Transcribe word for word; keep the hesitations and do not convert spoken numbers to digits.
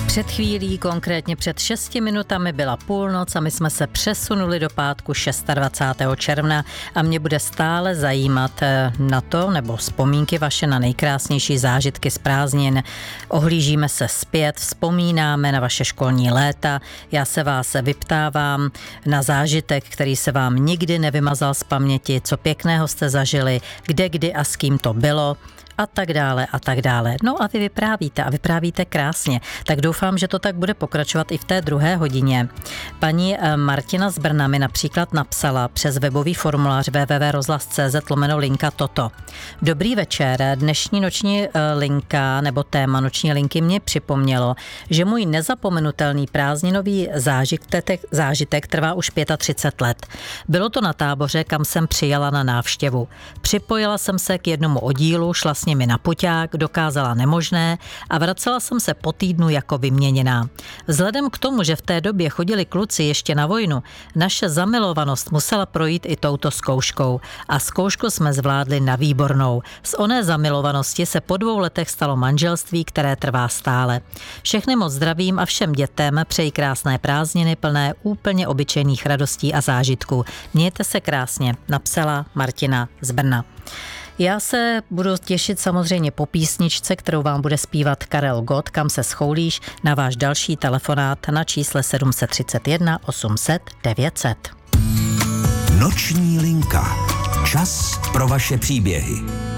Před chvílí, konkrétně před šesti minutami byla půlnoc a my jsme se přesunuli do pátku dvacátého šestého června a mě bude stále zajímat na to, nebo vzpomínky vaše na nejkrásnější zážitky z prázdnin. Ohlížíme se zpět, vzpomínáme na vaše školní léta. Já se vás vyptávám na zážitek, který se vám nikdy nevymazal z paměti, co pěkného jste zažili, kde, kdy a s kým to bylo. A tak dále, a tak dále. No a vy vyprávíte a vyprávíte krásně. Tak doufám, že to tak bude pokračovat i v té druhé hodině. Paní Martina z Brna mi například napsala přes webový formulář w w w tečka rozhlas tečka c z lomeno linka toto. Dobrý večer, dnešní noční linka nebo téma noční linky mě připomnělo, že můj nezapomenutelný prázdninový zážitek, zážitek trvá už třicet pět let. Bylo to na táboře, kam jsem přijela na návštěvu. Připojila jsem se k jednomu oddílu, šla s nimi na puťák, dokázala nemožné a vracela jsem se po týdnu jako vyměněná. Vzhledem k tomu, že v té době chodili kluci ještě na vojnu, naše zamilovanost musela projít i touto zkouškou a zkoušku jsme zvládli na výbornou. Z oné zamilovanosti se po dvou letech stalo manželství, které trvá stále. Všechny moc zdravím a všem dětem přeji krásné prázdniny plné úplně obyčejných radostí a zážitků. Mějte se krásně, napsala Martina z Brna. Já se budu těšit samozřejmě po písničce, kterou vám bude zpívat Karel Gott, Kam se schoulíš, na váš další telefonát na čísle sedm set třicet jedna osm set devět set. Noční linka. Čas pro vaše příběhy.